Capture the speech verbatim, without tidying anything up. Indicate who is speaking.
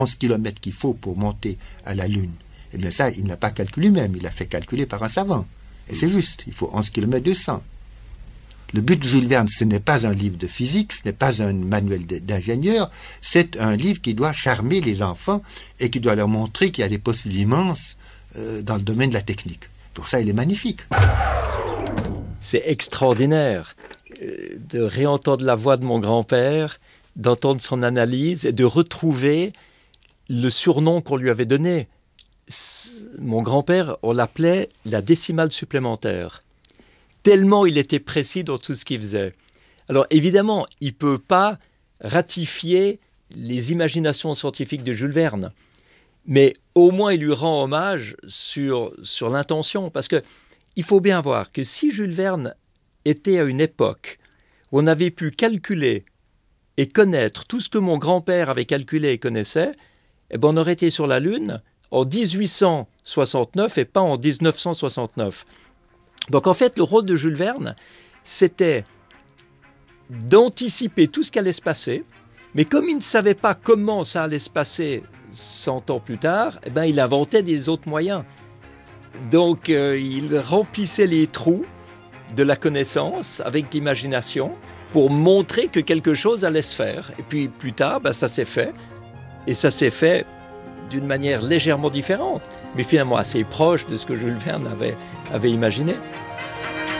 Speaker 1: onze kilomètres qu'il faut pour monter à la Lune, eh bien ça, il n'a pas calculé lui-même, il l'a fait calculer par un savant. Et c'est juste, il faut onze kilomètres deux cents. Le but de Jules Verne, ce n'est pas un livre de physique, ce n'est pas un manuel d'ingénieur, c'est un livre qui doit charmer les enfants et qui doit leur montrer qu'il y a des possibilités immenses euh, dans le domaine de la technique. Pour ça, il est magnifique.
Speaker 2: C'est extraordinaire euh, de réentendre la voix de mon grand-père, d'entendre son analyse et de retrouver le surnom qu'on lui avait donné. Mon grand-père, on l'appelait la décimale supplémentaire. Tellement il était précis dans tout ce qu'il faisait. Alors évidemment, il ne peut pas ratifier les imaginations scientifiques de Jules Verne, mais au moins il lui rend hommage sur, sur l'intention, parce qu'il faut bien voir que si Jules Verne était à une époque où on avait pu calculer et connaître tout ce que mon grand-père avait calculé et connaissait, eh ben on aurait été sur la Lune en dix-huit cent soixante-neuf et pas en dix-neuf cent soixante-neuf. Donc en fait, le rôle de Jules Verne, c'était d'anticiper tout ce qui allait se passer, mais comme il ne savait pas comment ça allait se passer cent ans plus tard, eh ben, il inventait des autres moyens. Donc euh, il remplissait les trous de la connaissance avec l'imagination pour montrer que quelque chose allait se faire. Et puis plus tard, ben, ça s'est fait, et ça s'est fait d'une manière légèrement différente, mais finalement assez proche de ce que Jules Verne avait, avait imaginé.